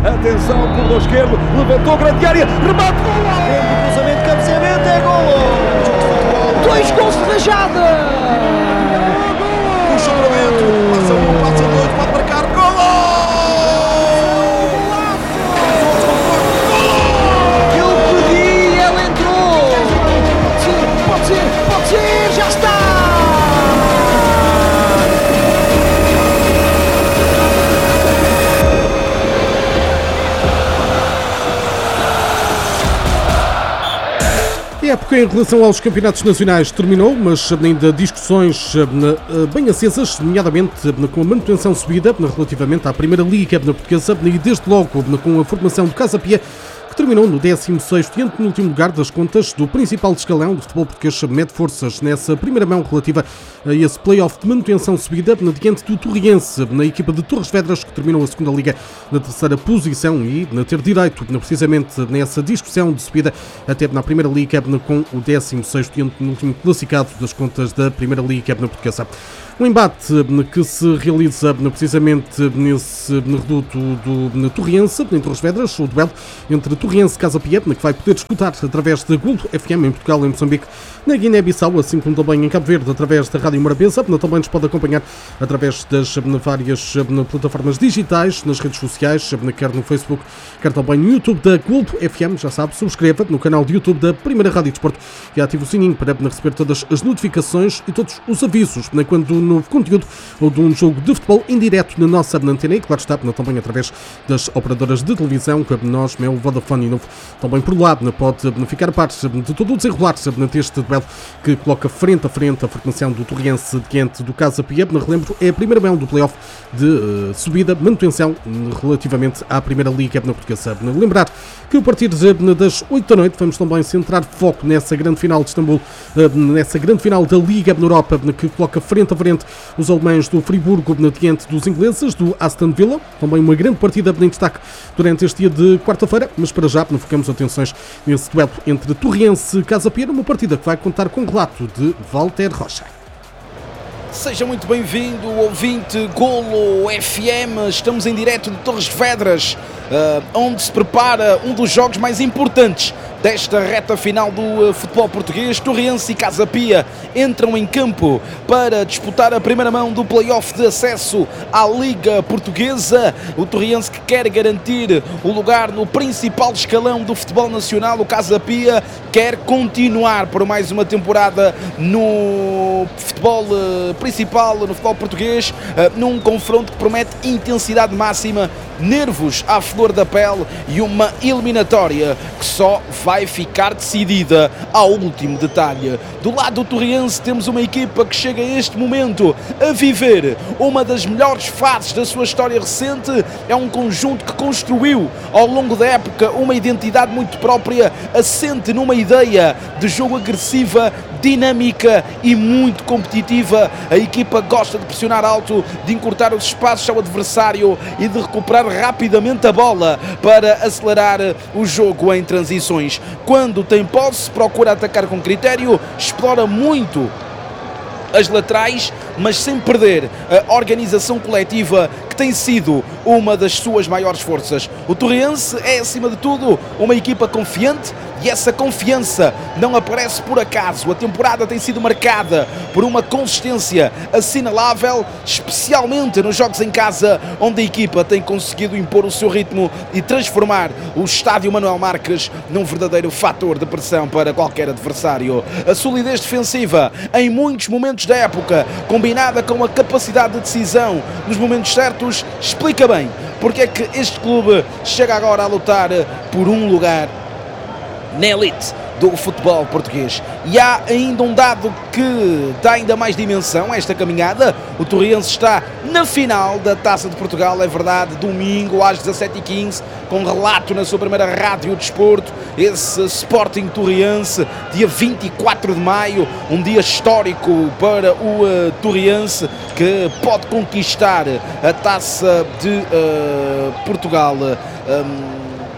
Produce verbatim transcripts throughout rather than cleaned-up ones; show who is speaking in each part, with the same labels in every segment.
Speaker 1: Atenção, corredor esquerdo, levantou, grande área, remate, golo!
Speaker 2: Cruzamento, cabeceamento, é golo!
Speaker 3: Dois gols de rajada!
Speaker 2: O chaveamento, passa um, passa dois, pode marcar, golo!
Speaker 3: Eu pedi, ele entrou! Pode ser, pode ser, pode ser, já está!
Speaker 4: A época em relação aos campeonatos nacionais terminou, mas ainda discussões bem acesas, nomeadamente com a manutenção subida relativamente à Primeira Liga Portuguesa e desde logo com a formação do Casa Pia, que terminou no décimo sexto e antepenúltimo lugar das contas do principal escalão do futebol português, mede forças nessa primeira mão relativa a esse play-off de manutenção subida diante do Torriense, na equipa de Torres Vedras, que terminou a segunda liga na terceira posição e na ter direito precisamente nessa discussão de subida até na Primeira Liga com o décimo sexto e antepenúltimo classificado das contas da Primeira Liga Portuguesa. Um embate que se realiza precisamente nesse reduto do Torriense, em Torres Vedras, o duelo entre Torriense e Casa Pia, que vai poder disputar através da Golo F M em Portugal e em Moçambique, na Guiné-Bissau, assim como também em Cabo Verde, através da Rádio Morabeza. Também nos pode acompanhar através das várias plataformas digitais, nas redes sociais, quer no Facebook, quer também no YouTube da Golo F M. Já sabe, subscreva no canal de YouTube da Primeira Rádio de Desporto e ative o sininho para receber todas as notificações e todos os avisos quando um novo conteúdo ou de um jogo de futebol em direto na nossa antena e, claro está, também através das operadoras de televisão, como nós, Mel, Vodafone e Novo. Também por lá pode ficar a par de todo o desenrolar deste duelo que coloca frente a frente a formação do Torriense diante do Casa Pia. Relembro, é a primeira mão do play-off de uh, subida, manutenção relativamente à Primeira Liga Portuguesa. Lembrar que a partir das oito da noite vamos também centrar foco nessa grande final de Istambul, uh, nessa grande final da Liga na Europa, que coloca frente a frente os alemães do Friburgo diante dos ingleses do Aston Villa. Também uma grande partida em destaque durante este dia de quarta-feira, mas para já focamos atenções nesse duelo entre Torriense e Casa Pia, uma partida que vai contar com o relato de Walter Rocha.
Speaker 5: Seja muito bem-vindo, ouvinte Golo F M. Estamos em direto de Torres Vedras, uh, onde se prepara um dos jogos mais importantes desta reta final do uh, futebol português. Torriense e Casa Pia entram em campo para disputar a primeira mão do play-off de acesso à Liga Portuguesa. O Torriense que quer garantir o lugar no principal escalão do futebol nacional. O Casa Pia quer continuar por mais uma temporada no futebol uh, principal, no futebol português, uh, num confronto que promete intensidade máxima, nervos à flor da pele e uma eliminatória que só vai ficar decidida ao último detalhe. Do lado do Torriense temos uma equipa que chega a este momento a viver uma das melhores fases da sua história recente. É um conjunto que construiu ao longo da época uma identidade muito própria, assente numa ideia de jogo agressiva, dinâmica e muito competitiva. A equipa gosta de pressionar alto, de encurtar os espaços ao adversário e de recuperar rapidamente a bola para acelerar o jogo em transições. Quando tem posse, procura atacar com critério, explora muito as laterais, mas sem perder a organização coletiva que tem sido uma das suas maiores forças. O Torriense é, acima de tudo, uma equipa confiante e essa confiança não aparece por acaso. A temporada tem sido marcada por uma consistência assinalável, especialmente nos jogos em casa, onde a equipa tem conseguido impor o seu ritmo e transformar o estádio Manuel Marques num verdadeiro fator de pressão para qualquer adversário. A solidez defensiva em muitos momentos da época, combinada com a capacidade de decisão nos momentos certos, explica bem porque é que este clube chega agora a lutar por um lugar na elite do futebol português. E há ainda um dado que dá ainda mais dimensão a esta caminhada. O Torriense está na final da Taça de Portugal, é verdade, domingo às dezassete e quinze, com relato na sua primeira rádio de desporto, esse Sporting Torriense, dia vinte e quatro de maio, um dia histórico para o uh, Torriense, que pode conquistar a Taça de uh, Portugal. Um,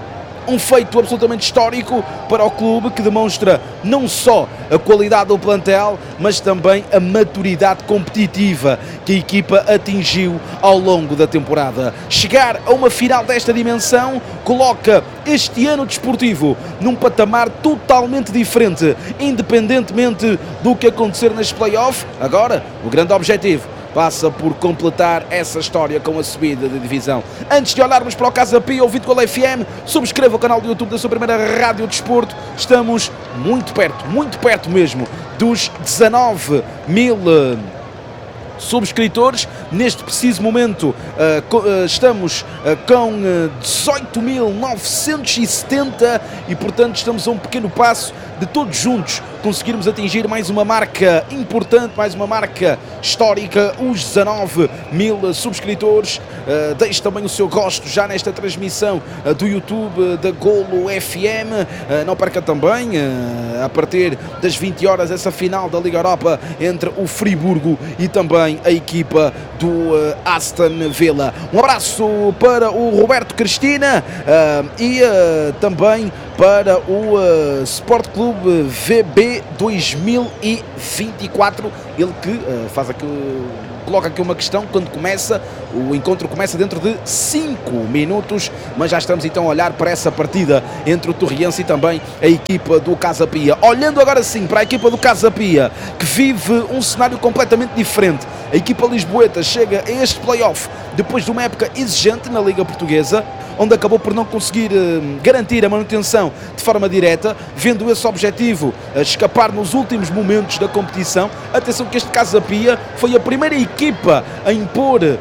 Speaker 5: Um feito absolutamente histórico para o clube, que demonstra não só a qualidade do plantel, mas também a maturidade competitiva que a equipa atingiu ao longo da temporada. Chegar a uma final desta dimensão coloca este ano desportivo num patamar totalmente diferente, independentemente do que acontecer neste play-off. Agora, o grande objetivo passa por completar essa história com a subida de divisão. Antes de olharmos para o Casa Pia, ouvido com a F M, subscreva o canal do YouTube da sua primeira Rádio Desporto. Estamos muito perto, muito perto mesmo, dos dezanove mil subscritores. Neste preciso momento uh, uh, estamos uh, com uh, dezoito mil novecentos e setenta e, portanto, estamos a um pequeno passo de todos juntos conseguirmos atingir mais uma marca importante, mais uma marca histórica, os dezanove mil subscritores. Uh, deixe também o seu gosto já nesta transmissão uh, do YouTube uh, da Golo F M. Uh, não perca também, uh, a partir das vinte horas, essa final da Liga Europa entre o Friburgo e também a equipa do uh, Aston Villa. Um abraço para o Roberto Cristina uh, e uh, também para o uh, Sport Clube V B dois mil e vinte e quatro, ele que uh, faz aqui, coloca aqui uma questão quando começa. O encontro começa dentro de cinco minutos, mas já estamos então a olhar para essa partida entre o Torriense e também a equipa do Casa Pia. Olhando agora sim para a equipa do Casa Pia, que vive um cenário completamente diferente. A equipa lisboeta chega a este play-off depois de uma época exigente na Liga Portuguesa, onde acabou por não conseguir uh, garantir a manutenção de forma direta, vendo esse objetivo uh, escapar nos últimos momentos da competição. Atenção que este Casa Pia foi a primeira equipa a impor uh,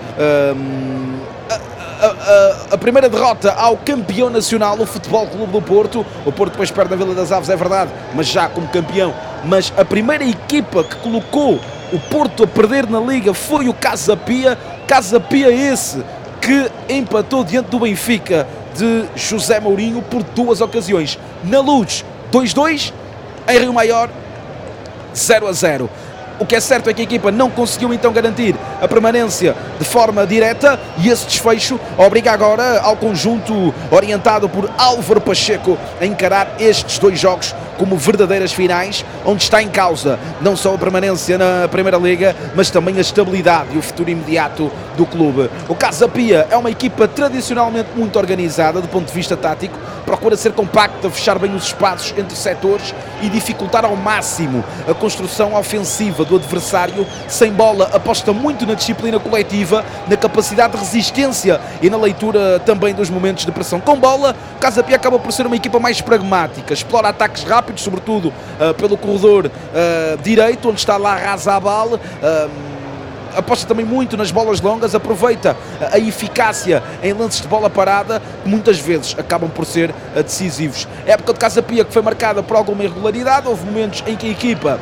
Speaker 5: a, a, a, a primeira derrota ao campeão nacional, o Futebol Clube do Porto. O Porto depois perde na Vila das Aves, é verdade, mas já como campeão. Mas a primeira equipa que colocou o Porto a perder na Liga foi o Casa Pia. Casa Pia esse que empatou diante do Benfica de José Mourinho por duas ocasiões. Na Luz, dois a dois, em Rio Maior, zero a zero. O que é certo é que a equipa não conseguiu então garantir a permanência de forma direta, e esse desfecho obriga agora ao conjunto orientado por Álvaro Pacheco a encarar estes dois jogos como verdadeiras finais, onde está em causa não só a permanência na Primeira Liga, mas também a estabilidade e o futuro imediato do clube. O Casa Pia é uma equipa tradicionalmente muito organizada do ponto de vista tático, procura ser compacta, fechar bem os espaços entre setores e dificultar ao máximo a construção ofensiva do adversário. Sem bola, aposta muito na disciplina coletiva, na capacidade de resistência e na leitura também dos momentos de pressão. Com bola, o Casa Pia acaba por ser uma equipa mais pragmática, explora ataques rápidos, sobretudo uh, pelo corredor uh, direito, onde está lá Razabal. Uh, aposta também muito nas bolas longas, aproveita a eficácia em lances de bola parada, que muitas vezes acabam por ser decisivos. A época de Casa Pia que foi marcada por alguma irregularidade, houve momentos em que a equipa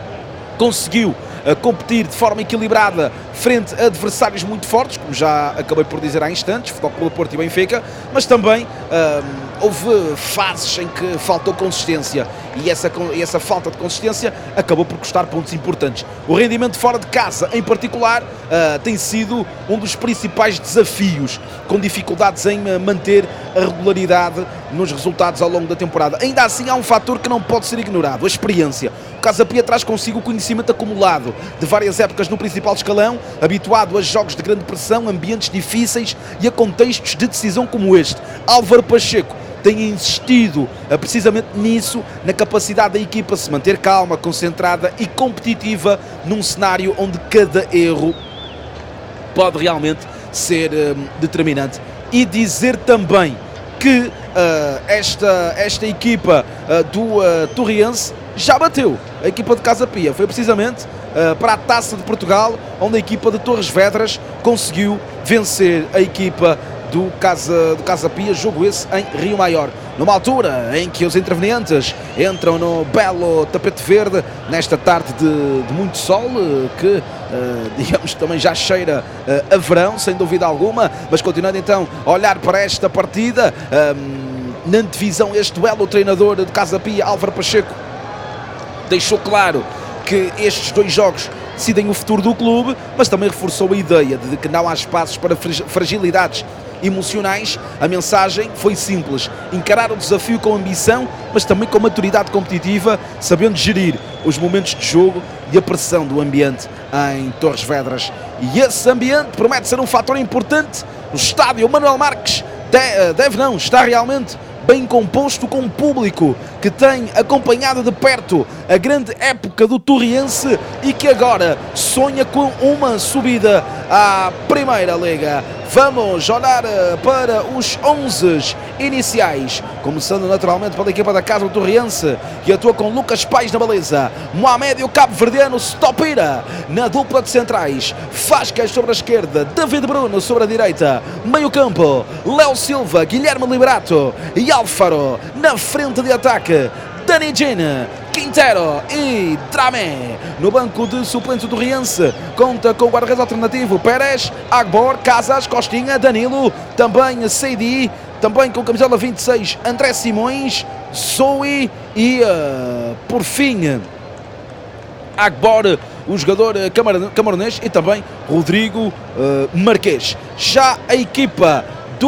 Speaker 5: conseguiu a competir de forma equilibrada frente a adversários muito fortes, como já acabei por dizer há instantes, Futebol Clube do Porto e Benfica, mas também hum, houve fases em que faltou consistência, e essa, e essa falta de consistência acabou por custar pontos importantes. O rendimento fora de casa, em particular, uh, tem sido um dos principais desafios, com dificuldades em uh, manter a regularidade nos resultados ao longo da temporada. Ainda assim, há um fator que não pode ser ignorado: a experiência. O Casa Pia traz consigo o conhecimento acumulado de várias épocas no principal escalão, habituado a jogos de grande pressão, ambientes difíceis e a contextos de decisão como este. Álvaro Pacheco tem insistido uh, precisamente nisso, na capacidade da equipa se manter calma, concentrada e competitiva num cenário onde cada erro pode realmente ser uh, determinante. E dizer também que uh, esta, esta equipa uh, do uh, Torriense já bateu a equipa de Casa Pia. Foi precisamente uh, para a Taça de Portugal, onde a equipa de Torres Vedras conseguiu vencer a equipa do Casa, do Casa Pia, jogo esse em Rio Maior, numa altura em que os intervenientes entram no belo tapete verde, nesta tarde de, de muito sol, que, uh, digamos, também já cheira uh, a verão, sem dúvida alguma. Mas continuando então a olhar para esta partida, um, na divisão, este duelo, o treinador de Casa Pia, Álvaro Pacheco, deixou claro que estes dois jogos decidem o futuro do clube, mas também reforçou a ideia de que não há espaços para fragilidades emocionais, a mensagem foi simples: encarar o desafio com ambição, mas também com maturidade competitiva, sabendo gerir os momentos de jogo e a pressão do ambiente em Torres Vedras. E esse ambiente promete ser um fator importante no estádio. Manuel Marques deve, deve não, está realmente bem composto, com um público que tem acompanhado de perto a grande época do Torriense e que agora sonha com uma subida à Primeira Liga. Vamos olhar para os onze iniciais, começando naturalmente pela equipa da casa do Torriense, que atua com Lucas Pais na baliza, Mohamed e o cabo-verdiano Stopira na dupla de centrais, Fascas sobre a esquerda, David Bruno sobre a direita, meio campo, Léo Silva, Guilherme Liberato e Alfaro na frente de ataque, Dani Gene, Quintero e Dramé. No banco de suplentes do Torriense conta com o guarda-redes alternativo Pérez, Agbor, Casas, Costinha, Danilo, também Seidi, também com camisola vinte e seis André Simões, Zoe e uh, por fim Agbor, o jogador camaronês, e também Rodrigo uh, Marquês. Já a equipa do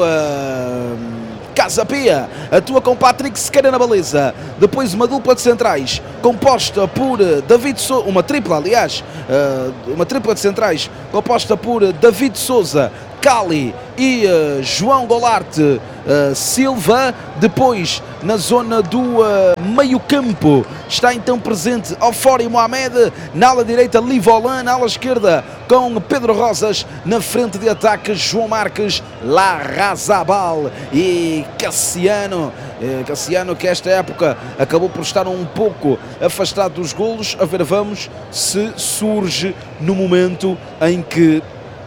Speaker 5: uh, Casa Pia atua com Patrick Sequeira na baliza, depois uma dupla de centrais composta por David Sousa, uma tripla aliás, uma tripla de centrais composta por David Sousa, Cali e uh, João Golarte uh, Silva. Depois na zona do uh, meio campo está então presente Alfori Mohamed, na ala direita Livolan, na ala esquerda com Pedro Rosas, na frente de ataque João Marques, Larrazabal e Cassiano. Uh, Cassiano, que esta época acabou por estar um pouco afastado dos golos. A ver, vamos se surge no momento em que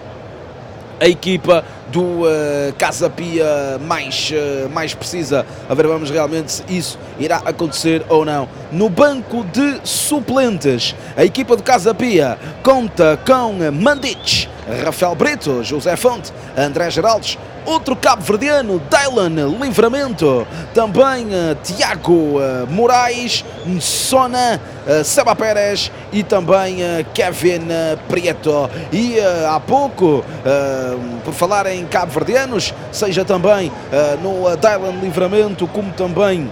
Speaker 5: a equipa do uh, Casa Pia mais, uh, mais precisa. A ver, vamos realmente se isso irá acontecer ou não. No banco de suplentes, a equipa do Casa Pia conta com Mandic, Rafael Brito, José Fonte, André Geraldes, outro cabo-verdiano, Dylan Livramento, também uh, Tiago uh, Moraes, Nsona, uh, Seba Pérez e também uh, Kevin uh, Prieto. E uh, há pouco, uh, por falar em cabo-verdianos, seja também uh, no uh, Dylan Livramento, como também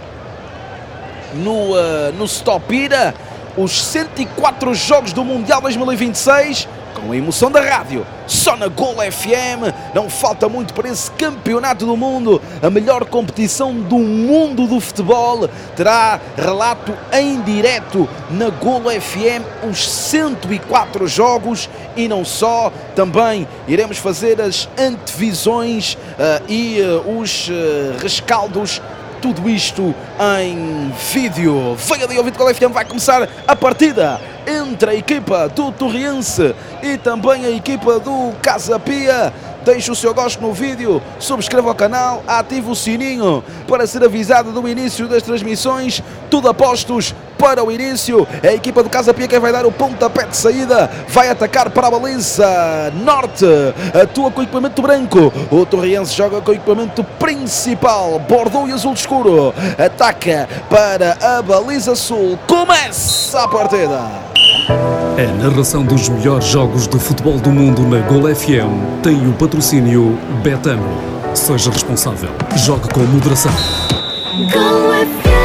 Speaker 5: no, uh, no Stopira, os cento e quatro jogos do Mundial dois mil e vinte e seis, com a emoção da rádio, só na Golo F M. Não falta muito para esse campeonato do mundo, a melhor competição do mundo do futebol. Terá relato em direto na Golo F M, os cento e quatro jogos, e não só, também iremos fazer as antevisões uh, e uh, os uh, rescaldos. Tudo isto em vídeo. Venha daí ouvir de Golo F M, vai começar a partida entre a equipa do Torriense e também a equipa do Casa Pia. Deixe o seu gosto no vídeo, subscreva o canal, ative o sininho para ser avisado do início das transmissões. Tudo a postos para o início. É a equipa do Casa Pia quem vai dar o pontapé de saída, vai atacar para a baliza norte, atua com equipamento branco. O Torriense joga com equipamento principal, bordô e azul escuro. Ataca para a baliza sul. Começa a partida.
Speaker 6: A narração dos melhores jogos do futebol do mundo na Golo F M tem o patrocínio Betano. Seja responsável. Jogue com moderação.
Speaker 7: Golo F M.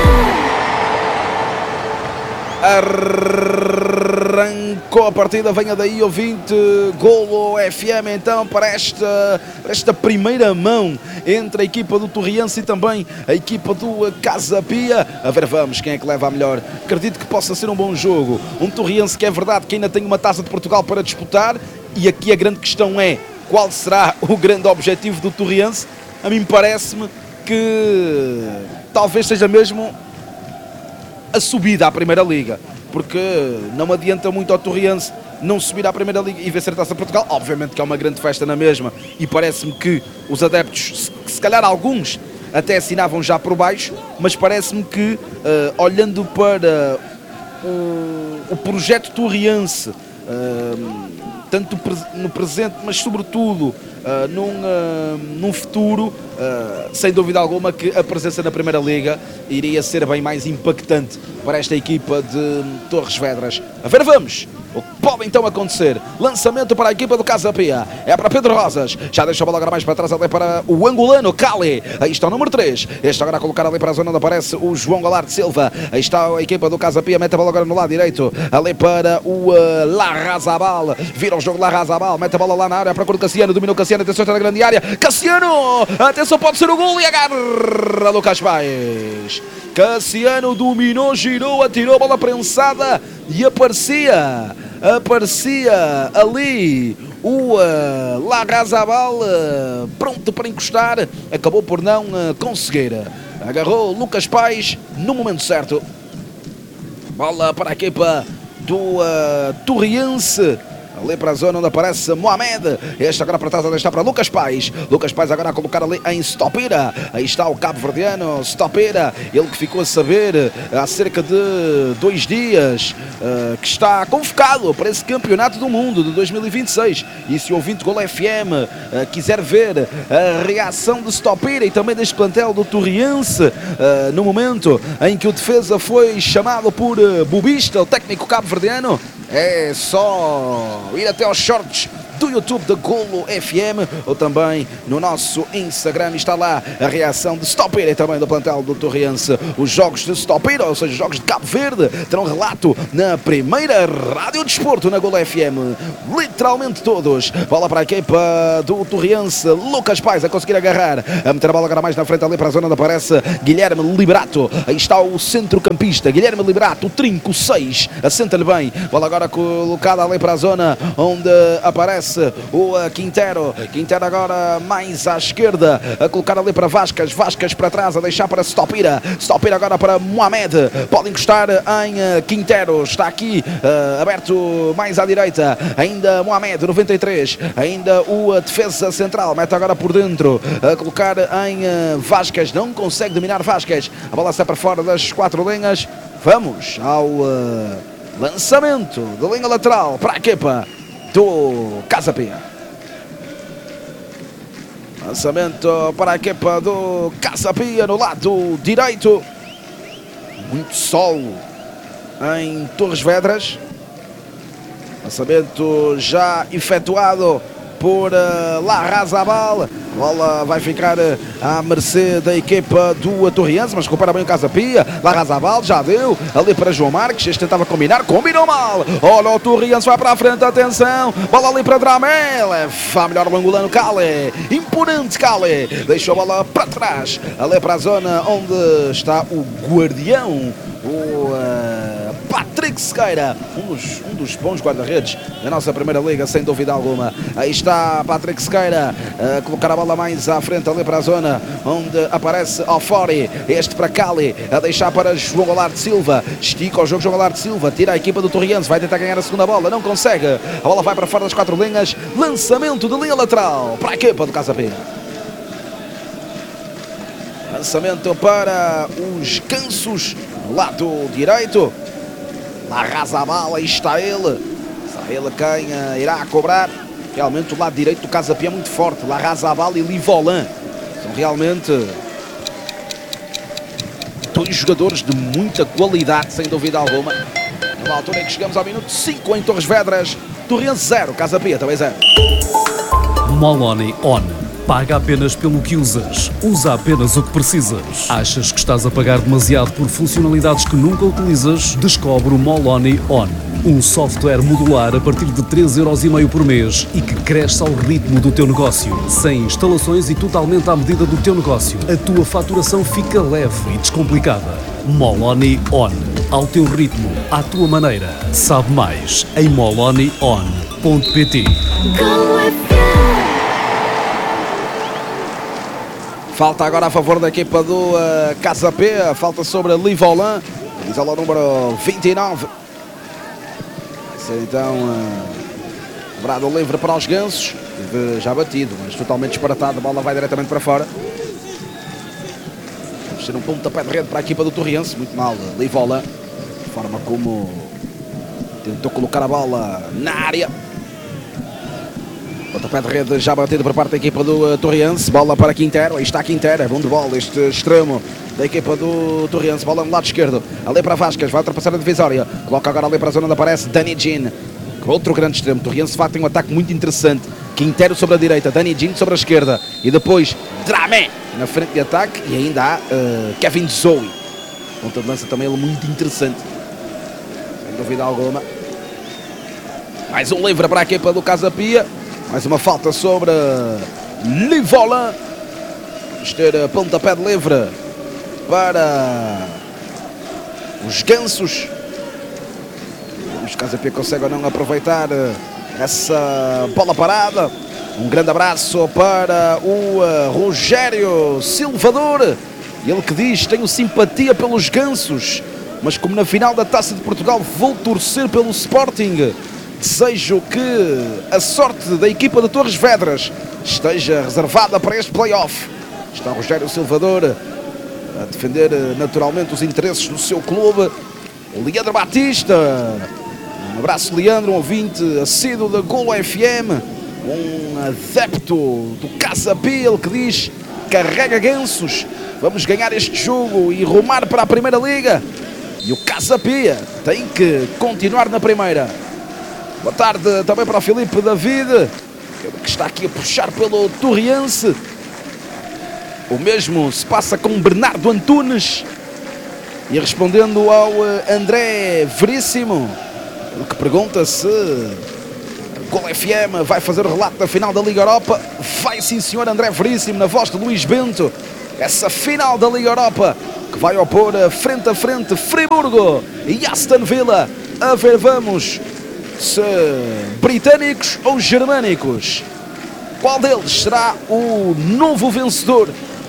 Speaker 5: Arrancou a partida, venha daí ouvinte Golo F M então para esta, para esta primeira mão entre a equipa do Torriense e também a equipa do Casa Pia. A ver, vamos, quem é que leva a melhor? Acredito que possa ser um bom jogo. Um Torriense que é verdade que ainda tem uma Taça de Portugal para disputar, e aqui a grande questão é: qual será o grande objetivo do Torriense? A mim parece-me que talvez seja mesmo a subida à Primeira Liga, porque não adianta muito ao Torriense não subir à Primeira Liga e vencer a Taça de Portugal. Obviamente que é uma grande festa na mesma, e parece-me que os adeptos, se calhar alguns, até assinavam já por baixo, mas parece-me que, uh, olhando para o, o projeto Torriense, uh, tanto no presente, mas sobretudo uh, num, uh, num futuro, uh, sem dúvida alguma que a presença na Primeira Liga iria ser bem mais impactante para esta equipa de Torres Vedras. A ver, vamos! o que pode então acontecer. Lançamento para a equipa do Casa Pia. É para Pedro Rosas. Já deixa a bola agora mais para trás ali para o angolano Cali. Aí está o número três. Este agora a colocar ali para a zona onde aparece o João Goulart de Silva. Aí está a equipa do Casa Pia. Mete a bola agora no lado direito. Ali para o uh, Larrazabal. Vira o jogo Larrazabal. Mete a bola lá na área. Procura o Cassiano. Dominou o Cassiano. Atenção, está na grande área. Cassiano! Atenção, pode ser o gol. E agarra Lucas Paes. Cassiano dominou, girou, atirou a bola prensada e aparecia, aparecia ali o uh, Larrazabal uh, pronto para encostar, acabou por não uh, conseguir. Agarrou Lucas Paes no momento certo. Bola para a equipa do uh, Torriense. Ali para a zona onde aparece Mohamed. Este agora para trás a deixar para Lucas Paes. Lucas Paes agora a colocar ali em Stopira. Aí está o cabo-verdiano Stopira. Ele que ficou a saber há cerca de dois dias uh, que está convocado para esse campeonato do mundo de dois mil e vinte e seis. E se o ouvinte Golo F M uh, quiser ver a reação de Stopira e também deste plantel do Torriense uh, no momento em que o defesa foi chamado por uh, Bubista, o técnico cabo-verdiano, é só ir até aos shorts do YouTube da Golo F M ou também no nosso Instagram. Está lá a reação de Stopira e também do plantel do Torriense. Os jogos de Stopira, ou seja, os jogos de Cabo Verde, terão relato na primeira Rádio Desporto na Golo F M. Literalmente todos. Bola para a equipa do Torriense. Lucas Paes a conseguir agarrar. A meter a bola agora mais na frente ali para a zona onde aparece Guilherme Liberato. Aí está o centrocampista Guilherme Liberato, o trinco seis. Assenta-lhe bem. Bola agora colocada ali para a zona onde aparece o Quintero. Quintero agora mais à esquerda, a colocar ali para Vascas. Vascas para trás, a deixar para Stopira. Stopira agora para Mohamed. Pode encostar em Quintero. Está aqui uh, aberto mais à direita. Ainda Mohamed, noventa e três. Ainda o defesa central. Mete agora por dentro, a colocar em uh, Vascas. Não consegue dominar Vascas. A bola sai para fora das quatro linhas. Vamos ao uh, lançamento da linha lateral para a equipa do Casa Pia. Lançamento para a equipa do Casa Pia no lado direito. Muito sol em Torres Vedras. Lançamento já efetuado por uh, Larrazabal. A bola vai ficar uh, à mercê da equipa do Torriense, mas recupera bem o Casa Pia. Larrazabal já deu ali para João Marques. Este tentava combinar, combinou mal. Olha, o Torriense vai para a frente, atenção. Bola ali para Dramel. Vai melhor o angolano Cali. Imponente Cali. Deixou a bola para trás. Ali para a zona onde está o guardião, o uh, Patrick Sequeira, um dos, um dos bons guarda-redes da nossa primeira liga, sem dúvida alguma. Aí está Patrick Sequeira a colocar a bola mais à frente ali para a zona onde aparece Alfori. Este para Cali, a deixar para João Goulart de Silva. Estica o jogo João Goulart de Silva, tira a equipa do Torriense, vai tentar ganhar a segunda bola, não consegue. A bola vai para fora das quatro linhas. Lançamento de linha lateral para a equipa do Casa Pia. Lançamento para os Gansos no lado direito. Larrazabal, aí está ele. Está ele quem uh, irá cobrar. Realmente o lado direito do Casa Pia é muito forte. Larrazabal e Livolan são realmente dois jogadores de muita qualidade, sem dúvida alguma. Numa altura em que chegamos ao minuto cinco em Torres Vedras. Torriense zero, Casa Pia também zero.
Speaker 6: Moloni On. Paga apenas pelo que usas. Usa apenas o que precisas. Achas que estás a pagar demasiado por funcionalidades que nunca utilizas? Descobre o Moloni On. Um software modular a partir de três euros e meio por mês e que cresce ao ritmo do teu negócio. Sem instalações e totalmente à medida do teu negócio. A tua faturação fica leve e descomplicada. Moloni On. Ao teu ritmo, à tua maneira. Sabe mais em moloni on ponto pt.
Speaker 5: Falta agora a favor da equipa do uh, Casa Pia. Falta sobre Livolan. Diz ao número vinte e nove. Vai ser então uh, cobrado livre para os Gansos. Já batido, mas totalmente disparatado. A bola vai diretamente para fora. Vai ser um pontapé de rede para a equipa do Torriense. Muito mal, Livolan. A forma como tentou colocar a bola na área. Pontapé de rede já batido por parte da equipa do uh, Torriense. Bola para Quintero. Aí está Quintero. É bom de bola este extremo da equipa do Torriense. Bola no lado esquerdo. Ali para Vascas. Vai ultrapassar a divisória. Coloca agora ali para a zona onde aparece Dani Jean. outro grande extremo. Torriense de facto tem um ataque muito interessante. Quintero sobre a direita, Dani Ginto sobre a esquerda e depois Dramé na frente de ataque e ainda há uh, Kevin Zoe. Ponta de lança também ele muito interessante, sem dúvida alguma. Mais um livre para a equipa do Casa Pia. Mais uma falta sobre Livolan. Vamos ter uh, pontapé de livre para os Gansos. Os Casa Pia conseguem ou não aproveitar uh, essa bola parada. Um grande abraço para o uh, Rogério Silvador. Ele que diz: tenho simpatia pelos Gansos, mas como na final da Taça de Portugal vou torcer pelo Sporting, desejo que a sorte da equipa de Torres Vedras esteja reservada para este play-off. Está o Rogério Silvador a defender naturalmente os interesses do seu clube. O Leandro Batista. Um abraço, Leandro, um ouvinte assíduo da Golo F M, um adepto do Casa Pia, ele que diz: carrega Gansos, vamos ganhar este jogo e rumar para a Primeira Liga. E o Casa Pia tem que continuar na Primeira. Boa tarde também para o Filipe David, que está aqui a puxar pelo Torriense. O mesmo se passa com Bernardo Antunes. E respondendo ao André Veríssimo, ele que pergunta se a Golo F M vai fazer o relato da final da Liga Europa. Vai sim, senhor André Veríssimo, na voz de Luís Bento. Essa final da Liga Europa que vai opor frente a frente Friburgo e Aston Villa. A ver, vamos, se britânicos ou germânicos, qual deles será o novo vencedor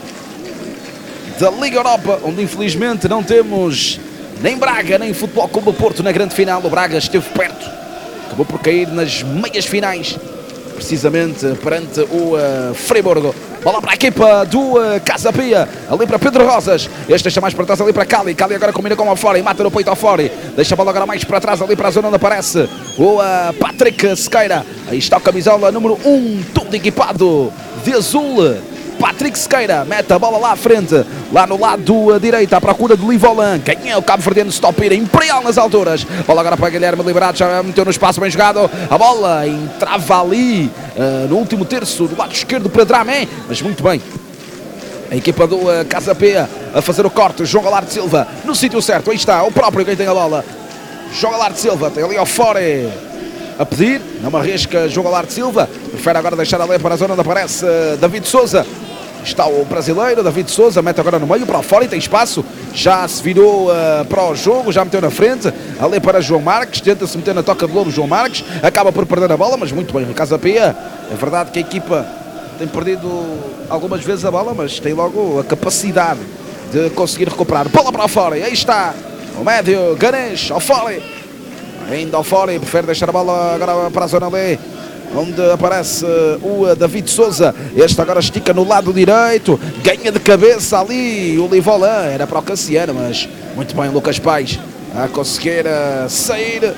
Speaker 5: da Liga Europa, onde infelizmente não temos nem Braga nem Futebol Clube do Porto na grande final. O Braga esteve perto, acabou por cair nas meias finais, precisamente perante o uh, Friburgo. Bola para a equipa do uh, Casa Pia, ali para Pedro Rosas, este deixa mais para trás ali para Cali, Cali agora combina com o Afori, mata no peito ao Afori, deixa a bola agora mais para trás ali para a zona onde aparece o uh, Patrick Sequeira. Aí está o camisola número um, todo equipado de azul. Patrick Sequeira mete a bola lá à frente, lá no lado direito, à procura de Livolan. Quem é o cabo-verdiano? Stopira, imperial nas alturas. Bola agora para Guilherme Liberado, já meteu no espaço, bem jogado. A bola entrava ali uh, no último terço, do lado esquerdo para Dramé, mas muito bem. A equipa do uh, Casa Pia a fazer o corte. João Galar de Silva no sítio certo, aí está, o próprio quem tem a bola. João Galar de Silva, tem ali ao fora a pedir, não arrisca João Galar de Silva, prefere agora deixar ali para a zona onde aparece uh, David Souza. Está o brasileiro, David Souza, mete agora no meio, para fora e tem espaço, já se virou uh, para o jogo, já meteu na frente, ali para João Marques, tenta-se meter na toca de lobo João Marques, acaba por perder a bola, mas muito bem, Casa Pia. É verdade que a equipa tem perdido algumas vezes a bola, mas tem logo a capacidade de conseguir recuperar. Bola para fora, e aí está o médio Ganesh, ao fora, ainda ao fora, prefere deixar a bola agora para a zona ali, onde aparece o David Souza. Este agora estica no lado direito, ganha de cabeça ali o Livolan, era para o Cassiano, mas muito bem Lucas Pais a conseguir sair.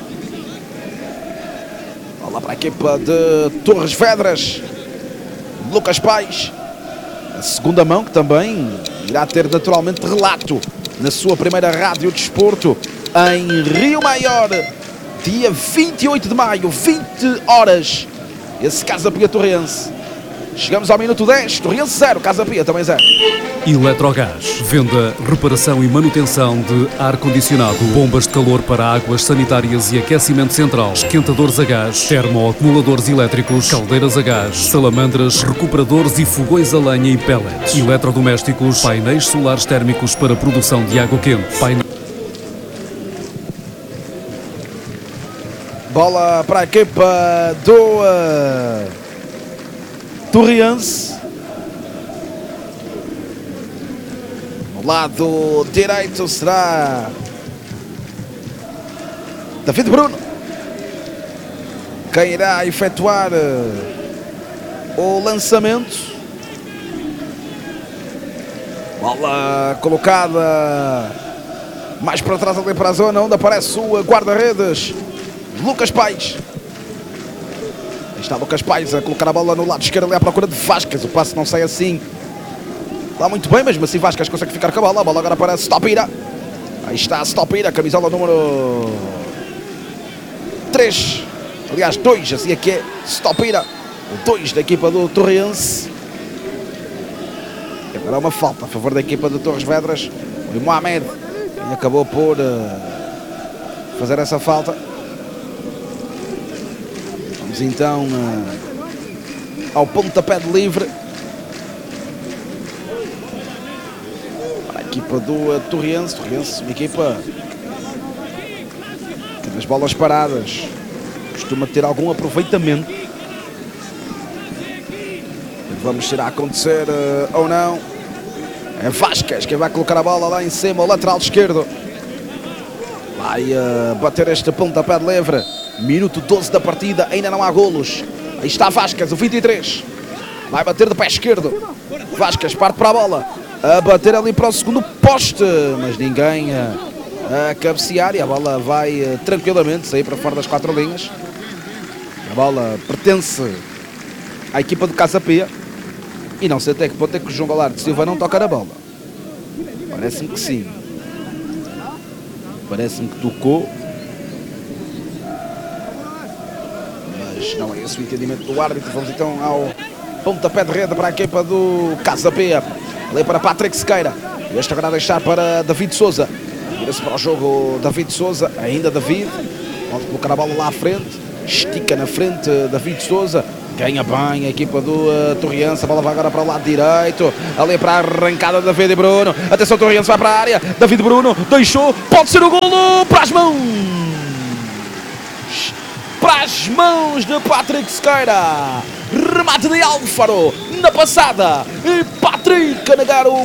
Speaker 5: Bola para a equipa de Torres Vedras, Lucas Pais, a segunda mão que também irá ter naturalmente relato na sua primeira rádio de desporto em Rio Maior, dia vinte e oito de maio, vinte horas. Esse Casa Pia Torrense. Chegamos ao minuto dez, Torrense zero, Casa Pia também zero.
Speaker 6: Eletrogás, venda, reparação e manutenção de ar-condicionado, bombas de calor para águas sanitárias e aquecimento central, esquentadores a gás, termoacumuladores elétricos, caldeiras a gás, salamandras, recuperadores e fogões a lenha e pellets, eletrodomésticos, painéis solares térmicos para produção de água quente, paine...
Speaker 5: Bola para a equipa do uh, Torriense. No lado direito será David Bruno quem irá efetuar uh, o lançamento. Bola colocada mais para trás ali para a zona onde aparece o guarda-redes Lucas Pais. Aí está Lucas Pais a colocar a bola no lado esquerdo ali à procura de Vasquez. O passe não sai assim lá muito bem, mas assim Vasquez consegue ficar com a bola. A bola agora para Stopira. Aí está Stopira, camisola número três. Aliás, dois, assim é que é. Stopira. Dois da equipa do Torrense. Agora uma falta a favor da equipa do Torres Vedras. O Mohamed acabou por uh, fazer essa falta. Vamos então uh, ao pontapé de livre. Para a equipa do uh, Torrense. Torrense, uma equipa que nas bolas paradas costuma ter algum aproveitamento. Vamos será acontecer uh, ou não. É Vasquez quem vai colocar a bola lá em cima, o lateral esquerdo. Vai uh, bater este pontapé de livre. Minuto doze da partida, ainda não há golos. Aí está Vasquez, o vinte e três. Vai bater de pé esquerdo. Vasquez parte para a bola. A bater ali para o segundo poste. Mas ninguém uh, a cabecear. E a bola vai uh, tranquilamente sair para fora das quatro linhas. A bola pertence à equipa do Casa Pia. E não sei até que ponto é que o João Goulart de Silva não toca na bola. Parece-me que sim. Parece-me que tocou. Mas não é esse o entendimento do árbitro. Vamos então ao pontapé de rede para a equipa do Casa Pia. Ali para Patrick Sequeira. Este agora a deixar para David Souza. Vira-se para o jogo David Souza. Ainda David. Pode colocar a bola lá à frente. Estica na frente David Souza. Ganha bem a equipa do uh, Torrense. A bola vai agora para o lado direito. Ali para a arrancada de David Bruno. Atenção, Torrense vai para a área. David Bruno deixou. Pode ser o golo para as mãos. Para as mãos de Patrick Sequeira. Remate de Álvaro na passada. E Patrick a negar o